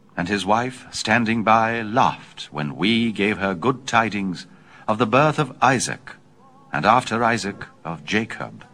and his wife, standing by, laughed when we gave her good tidings of the birth of Isaac, and after Isaac of Jacob.